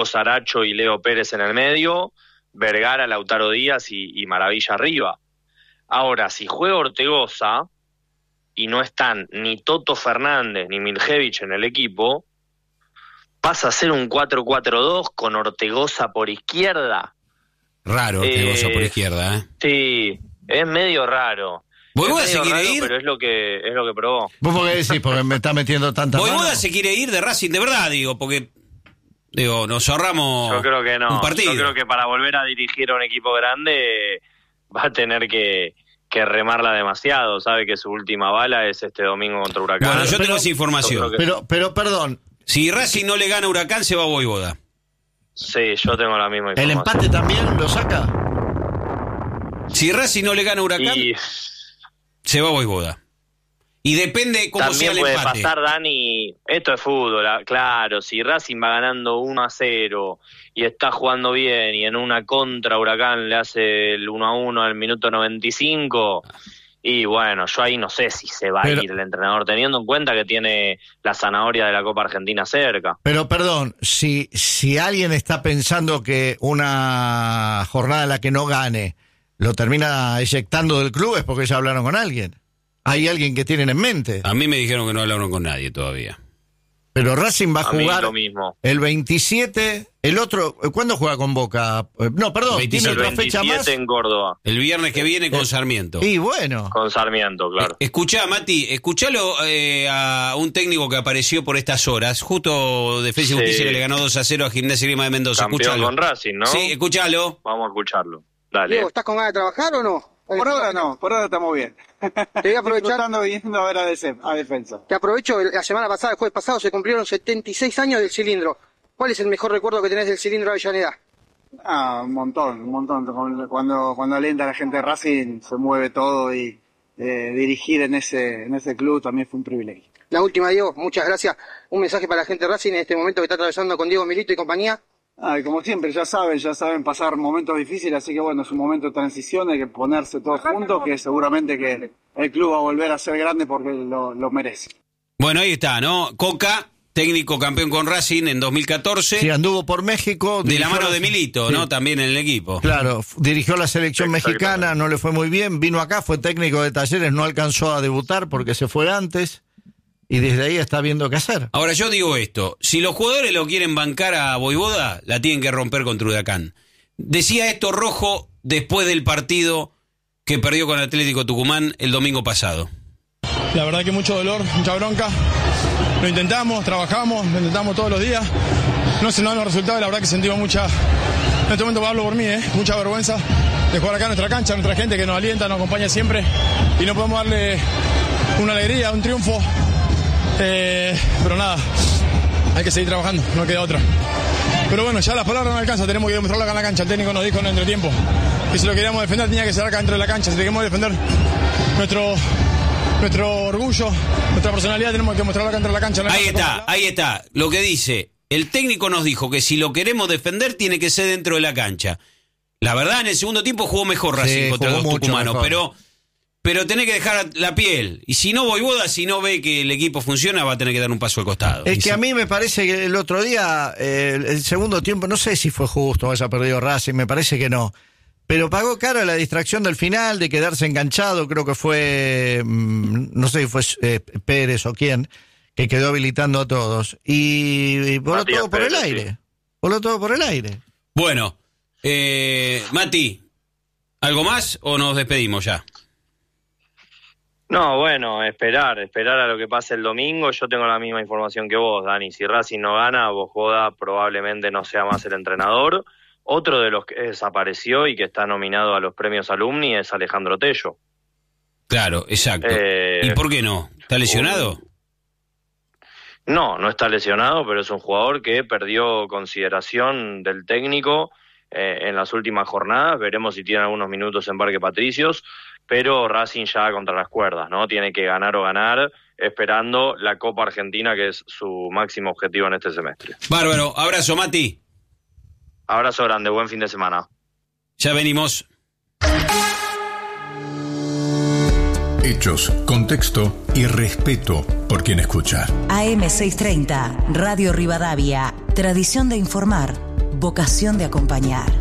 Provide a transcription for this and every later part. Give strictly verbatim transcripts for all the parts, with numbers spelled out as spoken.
Saracho y Leo Pérez en el medio, Vergara, Lautaro Díaz y, y Maravilla arriba. Ahora, si juega Ortegoza y no están ni Toto Fernández ni Miljevich en el equipo, pasa a ser un cuatro cuatro dos con Ortegoza por izquierda. Raro Ortegoza eh, por izquierda, ¿eh? Sí, es medio raro. ¿Voivoda se quiere ir? Pero es lo que es lo que probó. ¿Vos por qué decís? Porque me está metiendo tanta mano. ¿Voivoda se quiere ir de Racing de verdad, digo? Porque, digo, nos ahorramos Yo creo que no. un partido. Yo creo que para volver a dirigir a un equipo grande va a tener que, que remarla demasiado. Sabe que su última bala es este domingo contra Huracán. Bueno, yo pero, tengo esa información. Que... Pero, pero, perdón. Si Racing no le gana a Huracán, se va a Voivoda. Sí, yo tengo la misma información. ¿El empate también lo saca? Si Racing no le gana a Huracán... Y... se va a Voivoda. Y depende cómo También sea el puede empate. pasar, Dani, esto es fútbol, claro, si Racing va ganando uno a cero y está jugando bien y en una contra Huracán le hace el uno a uno al minuto noventa y cinco, y bueno, yo ahí no sé si se va pero, a ir el entrenador, teniendo en cuenta que tiene la zanahoria de la Copa Argentina cerca. Pero perdón, si, si alguien está pensando que una jornada en la que no gane lo termina eyectando del club, es porque ya hablaron con alguien. Hay alguien que tienen en mente. A mí me dijeron que no hablaron con nadie todavía. Pero Racing va a, a jugar lo mismo. El veintisiete, el otro, ¿cuándo juega con Boca? No, perdón, veintisiete, tiene otra fecha más. en Córdoba. El viernes que viene con Sarmiento. Y bueno. Con Sarmiento, claro. Eh, escuchá, Mati, escuchalo eh, a un técnico que apareció por estas horas, justo Defensa y Sí. Justicia que le ganó dos a cero a Gimnasia y Grima de Mendoza. Campeón Escuchalo. con Racing, ¿no? Sí, escuchalo. Vamos a escucharlo. Dale. Diego, ¿estás con ganas de trabajar o no? Por ahora no, por ahora estamos bien. Te voy a aprovechar. Disfrutando viniendo a ver a, D C, a Defensa. Te aprovecho, la semana pasada, el jueves pasado, se cumplieron setenta y seis años del cilindro. ¿Cuál es el mejor recuerdo que tenés del cilindro Avellaneda? Ah, un montón, un montón. Cuando, cuando alienta a la gente de Racing se mueve todo y eh, dirigir en ese, en ese club también fue un privilegio. La última, Diego, muchas gracias. Un mensaje para la gente de Racing en este momento que está atravesando con Diego Milito y compañía. Ah, y como siempre, ya saben, ya saben pasar momentos difíciles, así que bueno, es un momento de transición, hay que ponerse todos juntos, que seguramente que el club va a volver a ser grande porque lo, lo merece. Bueno, ahí está, ¿no? Coca, técnico campeón con Racing en dos mil catorce. Sí, anduvo por México. De la mano de Milito, sí. ¿no? También en el equipo. Claro, dirigió la selección mexicana, no le fue muy bien, vino acá, fue técnico de Talleres, no alcanzó a debutar porque se fue antes. Y desde ahí está viendo qué hacer. Ahora yo digo esto, si los jugadores lo quieren bancar a Voivoda, la tienen que romper contra Huracán. Decía esto Rojo después del partido que perdió con Atlético Tucumán el domingo pasado. La verdad que mucho dolor, mucha bronca. Lo intentamos, trabajamos, lo intentamos todos los días. No se nos dan los resultados, la verdad que sentimos mucha, en este momento hablo por mí, ¿eh? mucha vergüenza de jugar acá en nuestra cancha, nuestra gente que nos alienta, nos acompaña siempre y no podemos darle una alegría, un triunfo. Eh, pero nada, hay que seguir trabajando, no queda otra. Pero bueno, ya las palabras no alcanzan, tenemos que demostrarlo acá en la cancha. El técnico nos dijo en el entretiempo que si lo queríamos defender tenía que ser acá dentro de la cancha. Si queríamos defender nuestro, nuestro orgullo, nuestra personalidad, tenemos que demostrarlo acá dentro de la cancha. Ahí está, ahí está, lo que dice. El técnico nos dijo que si lo queremos defender tiene que ser dentro de la cancha. La verdad, en el segundo tiempo jugó mejor Racing sí, contra los tucumanos, pero... Pero tenés que dejar la piel. Y si no, Voivoda, si no ve que el equipo funciona, va a tener que dar un paso al costado. Es que a mí me parece que el otro día, eh, el segundo tiempo, no sé si fue justo haya perdido Racing, me parece que no. Pero pagó cara la distracción del final, de quedarse enganchado, creo que fue, mmm, no sé si fue eh, Pérez o quién, que quedó habilitando a todos. Y, y voló Matías todo por Pérez, el aire. Sí. Voló todo por el aire. Bueno, eh, Mati, ¿algo más o nos despedimos ya? No, bueno, esperar, esperar a lo que pase el domingo. Yo tengo la misma información que vos, Dani. Si Racing no gana, Voivoda probablemente no sea más el entrenador. Otro de los que desapareció y que está nominado a los premios Alumni es Alejandro Tello. Claro, exacto. Eh, ¿Y por qué no? ¿Está lesionado? No, no está lesionado, pero es un jugador que perdió consideración del técnico eh, en las últimas jornadas. Veremos si tiene algunos minutos en Parque Patricios. Pero Racing ya contra las cuerdas, ¿no? Tiene que ganar o ganar, esperando la Copa Argentina, que es su máximo objetivo en este semestre. Bárbaro, abrazo, Mati. Abrazo grande, buen fin de semana. Ya venimos. Hechos, contexto y respeto por quien escucha. A M seiscientos treinta, Radio Rivadavia, tradición de informar. vocación de acompañar.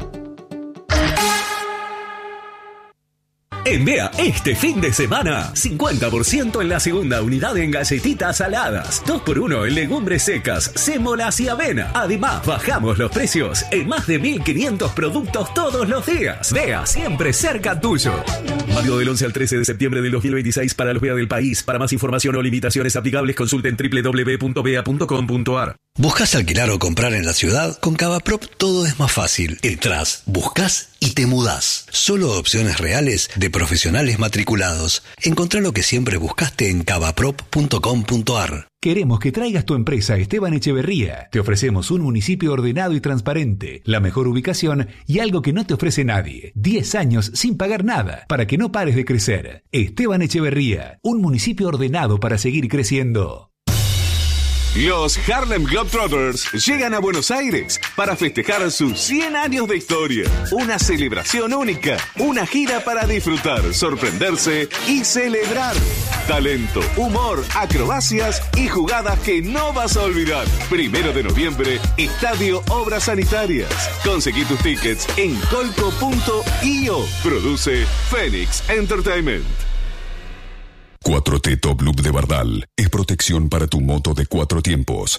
En B E A, este fin de semana, cincuenta por ciento en la segunda unidad en galletitas saladas, dos por uno en legumbres secas, sémolas y avena. Además, bajamos los precios en más de mil quinientos productos todos los días. B E A, siempre cerca tuyo. Válido del once al trece de septiembre del dos mil veintiséis para los B E A del país. Para más información o limitaciones aplicables, consulten doble u doble u doble u punto b e a punto com punto a r. ¿Buscas alquilar o comprar en la ciudad? Con Cavaprop todo es más fácil. Entrás, buscas y te mudás. Solo opciones reales de profesionales matriculados. Encontrá lo que siempre buscaste en cavaprop punto com punto a r. Queremos que traigas tu empresa a Esteban Echeverría. Te ofrecemos un municipio ordenado y transparente, la mejor ubicación y algo que no te ofrece nadie. diez años sin pagar nada, para que no pares de crecer. Esteban Echeverría, un municipio ordenado para seguir creciendo. Los Harlem Globetrotters llegan a Buenos Aires para festejar sus cien años de historia. Una celebración única, una gira para disfrutar, sorprenderse y celebrar. Talento, humor, acrobacias y jugadas que no vas a olvidar. Primero de noviembre, Estadio Obras Sanitarias. Conseguí tus tickets en colco punto i o. Produce Phoenix Entertainment. cuatro T Top Loop de Bardal es protección para tu moto de cuatro tiempos.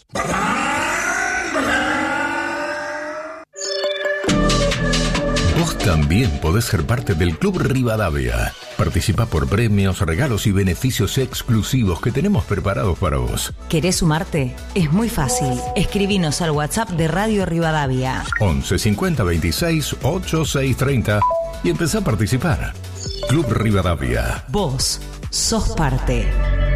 Vos también podés ser parte del Club Rivadavia. Participa por premios, regalos y beneficios exclusivos que tenemos preparados para vos. ¿Querés sumarte? Es muy fácil. Escribinos al WhatsApp de Radio Rivadavia. once cincuenta veintiséis ochenta y seis treinta y empezá a participar. Club Rivadavia. Vos sos parte.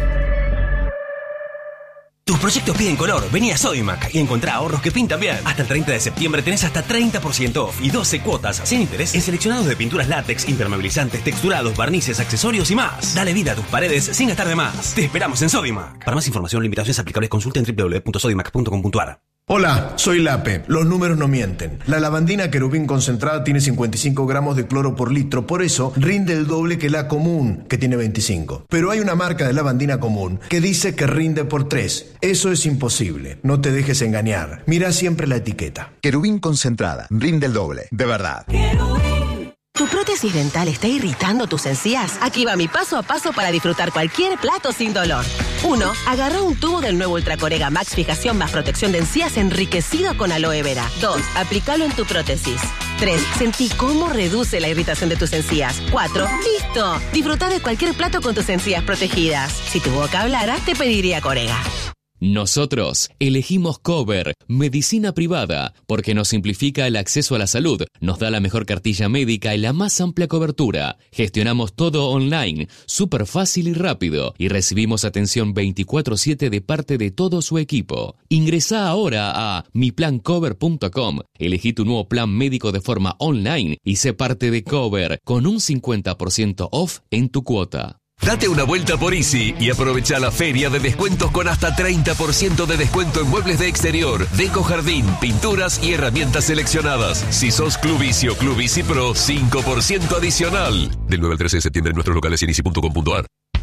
Tus proyectos piden color. Vení a Sodimac y encontrá ahorros que pintan bien. Hasta el treinta de septiembre tenés hasta treinta por ciento off y doce cuotas sin interés en seleccionados de pinturas látex, impermeabilizantes, texturados, barnices, accesorios y más. Dale vida a tus paredes sin gastar de más. Te esperamos en Sodimac. Para más información o limitaciones aplicables, consulta en doble u doble u doble u punto sodimac punto com punto a r. Hola, soy Lape. Los números no mienten. La lavandina Querubín concentrada tiene cincuenta y cinco gramos de cloro por litro, por eso rinde el doble que la común, que tiene veinticinco. Pero hay una marca de lavandina común que dice que rinde por tres. Eso es imposible. No te dejes engañar. Mira siempre la etiqueta. Querubín concentrada. Rinde el doble. De verdad. ¿Tu prótesis dental está irritando tus encías? Aquí va mi paso a paso para disfrutar cualquier plato sin dolor. uno. Agarra un tubo del nuevo Ultracorega Max Fijación más protección de encías enriquecido con aloe vera. dos. Aplícalo en tu prótesis. tres. Sentí cómo reduce la irritación de tus encías. cuatro. ¡Listo! Disfruta de cualquier plato con tus encías protegidas. Si tu boca hablara, te pediría Corega. Nosotros elegimos Cover, medicina privada, porque nos simplifica el acceso a la salud, nos da la mejor cartilla médica y la más amplia cobertura. Gestionamos todo online, súper fácil y rápido, y recibimos atención veinticuatro siete de parte de todo su equipo. Ingresá ahora a mi plan cover punto com, elegí tu nuevo plan médico de forma online y sé parte de Cover, con un cincuenta por ciento off en tu cuota. Date una vuelta por Easy y aprovecha la feria de descuentos con hasta treinta por ciento de descuento en muebles de exterior, deco jardín, pinturas y herramientas seleccionadas. Si sos Club Easy o Club Easy Pro, cinco por ciento adicional. Del nueve al trece de septiembre en nuestros locales y en easy punto com punto a r.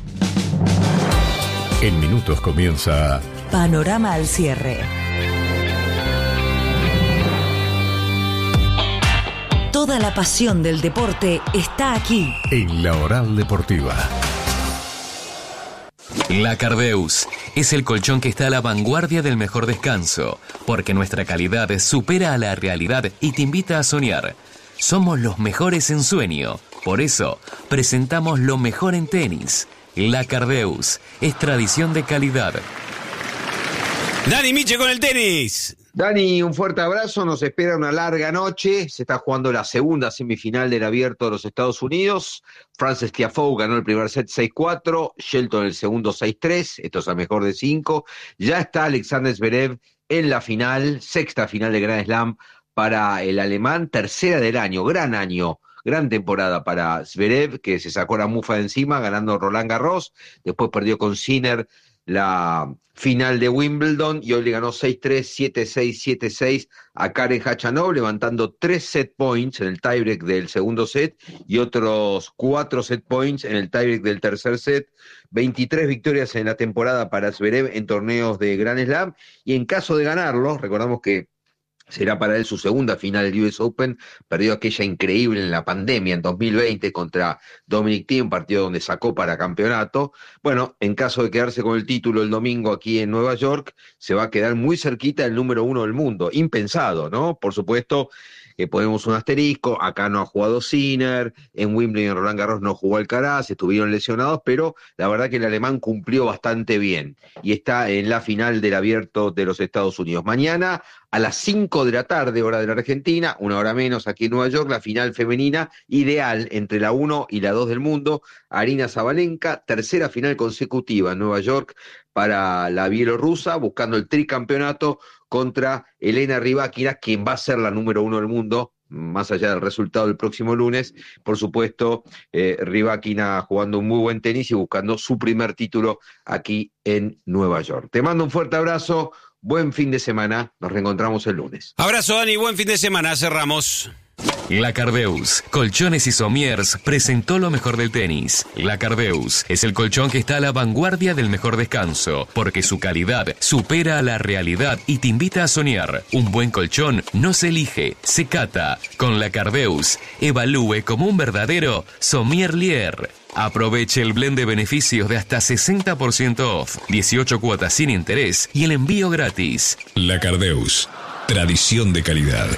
En minutos comienza Panorama al cierre. Toda la pasión del deporte está aquí. En la Oral Deportiva. La Cardeus es el colchón que está a la vanguardia del mejor descanso, porque nuestra calidad supera a la realidad y te invita a soñar. Somos los mejores en sueño, por eso presentamos lo mejor en tenis. La Cardeus es tradición de calidad. Dani Miche con el tenis. Dani, un fuerte abrazo, nos espera una larga noche, se está jugando la segunda semifinal del Abierto de los Estados Unidos, Frances Tiafoe ganó el primer set seis cuatro, Shelton el segundo seis tres, esto es a mejor de cinco, ya está Alexander Zverev en la final, sexta final de Grand Slam para el alemán, tercera del año, gran año, gran temporada para Zverev, que se sacó la mufa de encima ganando Roland Garros, después perdió con Sinner la final de Wimbledon y hoy le ganó seis tres, siete seis, siete seis a Karen Khachanov, levantando tres set points en el tiebreak del segundo set y otros cuatro set points en el tiebreak del tercer set. veintitrés victorias en la temporada para Zverev en torneos de Grand Slam y en caso de ganarlo, recordamos que Será para él su segunda final del U S Open, perdió aquella increíble en la pandemia en dos mil veinte contra Dominic Thiem, un partido donde sacó para campeonato. Bueno, en caso de quedarse con el título el domingo aquí en Nueva York, se va a quedar muy cerquita del número uno del mundo, impensado, ¿no? Por supuesto, que ponemos un asterisco, acá no ha jugado Sinner, en Wimbledon y en Roland Garros no jugó Alcaraz, estuvieron lesionados, pero la verdad que el alemán cumplió bastante bien y está en la final del Abierto de los Estados Unidos. Mañana a las cinco de la tarde, hora de la Argentina, una hora menos aquí en Nueva York, la final femenina ideal entre la uno y la dos del mundo, Aryna Sabalenka, tercera final consecutiva en Nueva York para la bielorrusa, buscando el tricampeonato contra Elena Rybakina, quien va a ser la número uno del mundo, más allá del resultado del próximo lunes. Por supuesto, eh, Rybakina jugando un muy buen tenis y buscando su primer título aquí en Nueva York. Te mando un fuerte abrazo, buen fin de semana, nos reencontramos el lunes. Abrazo, Dani, buen fin de semana, cerramos. La Cardeus, Colchones y Somiers presentó lo mejor del tenis. La Cardeus es el colchón que está a la vanguardia del mejor descanso, porque su calidad supera a la realidad y te invita a soñar. Un buen colchón no se elige, se cata. Con La Cardeus, evalúe como un verdadero sommelier. Aproveche el blend de beneficios de hasta sesenta por ciento off, dieciocho cuotas sin interés y el envío gratis. La Cardeus, tradición de calidad.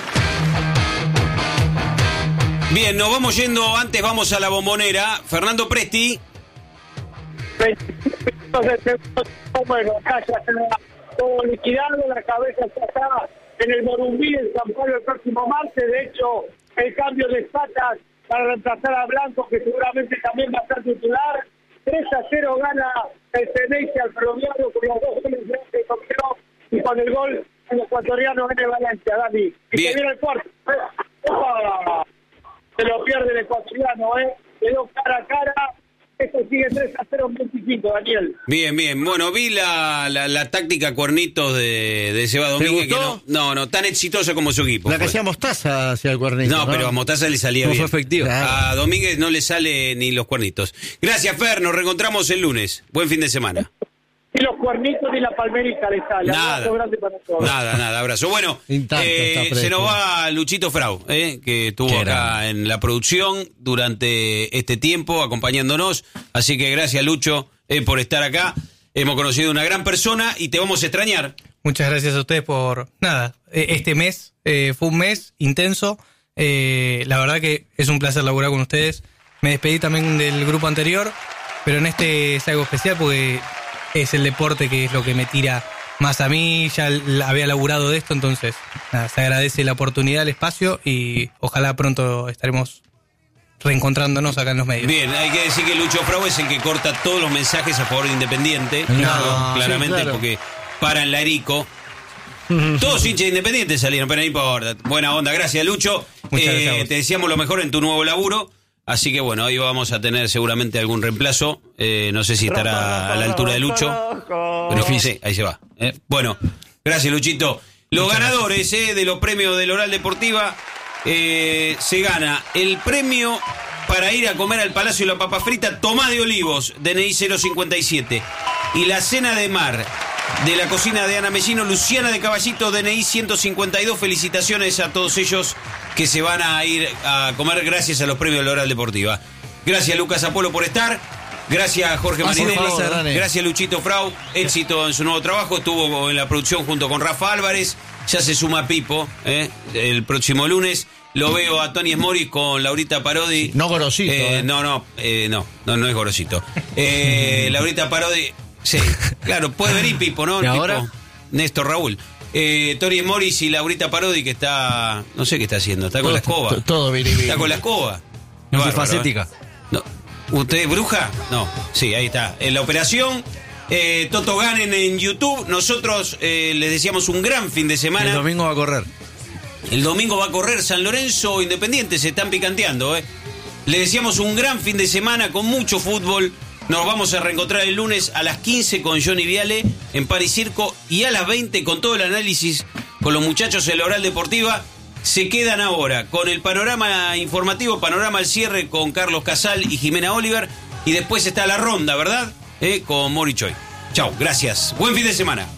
Bien, nos vamos yendo, antes vamos a la Bombonera. Fernando Presti. Bueno, acá ya está todo liquidado, la cabeza ya está en el Morumbí, en San Pablo el próximo martes. De hecho, el cambio de patas para reemplazar a Blanco, que seguramente también va a ser titular. tres a cero gana el Tenerife al Ferroviario con los dos goles de Coquero y con el gol el ecuatoriano en el Valencia, Dani. Y Bien. se viene el cuarto. ¡Opa! Se lo pierde el ecuatoriano, ¿eh? Quedó cara a cara. Esto sigue tres a cero en veinticinco, Daniel. Bien, bien. Bueno, vi la, la, la táctica cuernitos de, de Seba Domínguez. Que no, no, no, tan exitosa como su equipo. La que fue. hacía Mostaza hacia el cuernito. No, No, pero a Mostaza le salía No bien. fue efectivo. A Domínguez no le sale ni los cuernitos. Gracias, Fer. Nos reencontramos el lunes. Buen fin de semana. Ni los cuernitos ni la palmerita le sale. Nada. Abrazo grande para todos. Nada, nada, abrazo. Bueno, Intacto eh, está Presti. se nos va Luchito Frau, eh, que estuvo Qué acá grande. en la producción durante este tiempo acompañándonos. Así que gracias, Lucho, eh, por estar acá. Hemos conocido una gran persona y te vamos a extrañar. Muchas gracias a ustedes por, nada, eh, este mes eh, fue un mes intenso. Eh, la verdad que es un placer laburar con ustedes. Me despedí también del grupo anterior, pero en este es algo especial porque es el deporte que es lo que me tira más a mí. Ya l- había laburado de esto, entonces nada, se agradece la oportunidad, el espacio y ojalá pronto estaremos reencontrándonos acá en los medios. Bien, hay que decir que Lucho Frau es el que corta todos los mensajes a favor de Independiente. No, Claro, claramente, sí, claro. porque para en la Erico. Todos hinchas de Independiente salieron, pero no importa. Buena onda, gracias, Lucho. Muchas Eh, gracias a vos. te deseamos lo mejor en tu nuevo laburo. Así que bueno, hoy vamos a tener seguramente algún reemplazo. Eh, no sé si estará a la altura de Lucho. Pero sí, ahí se va. Eh, Bueno, gracias, Luchito. Los ganadores eh, de los premios del Oral Deportiva, eh, se gana el premio para ir a comer al Palacio de la Papa Frita, Tomás de Olivos, D N I cero cincuenta y siete. Y la cena de mar de la cocina de Ana Mellino, Luciana de Caballito, D N I ciento cincuenta y dos. Felicitaciones a todos ellos que se van a ir a comer gracias a los premios de la Oral Deportiva. Gracias, Lucas Apolo, por estar. Gracias, Jorge Ah, por Marinelli. favor, Dani. Gracias, Luchito Frau. Éxito en su nuevo trabajo. Estuvo en la producción junto con Rafa Álvarez. Ya se suma Pipo eh, el próximo lunes. Lo veo a Tony Smori con Laurita Parodi. No Gorosito. Eh, eh. No, no, eh, no, no, no es Gorosito. Eh, Laurita Parodi, sí, claro, puede venir Pipo, ¿no? ¿Y Pipo, ahora? Néstor Raúl. Eh, Tony Morris y Laurita Parodi, que está, no sé qué está haciendo, está con Todo- la escoba. to- todo biribiri. Está con la escoba. Multifacética. Bárbaro, ¿eh? No. ¿Usted es bruja? No, sí, ahí está. En la operación, eh, Toto Ganen en YouTube. Nosotros eh, les deseamos un gran fin de semana. El domingo va a correr. El domingo va a correr San Lorenzo Independiente, se están picanteando, ¿eh? Le deseamos un gran fin de semana con mucho fútbol. Nos vamos a reencontrar el lunes a las quince con Johnny Viale en Paris Circo y a las veinte con todo el análisis con los muchachos en la Oral Deportiva. Se quedan ahora con el panorama informativo, panorama al cierre con Carlos Casal y Jimena Oliver. Y después está la ronda, ¿verdad? ¿Eh? Con Mori Choi. Chao, gracias. Buen fin de semana.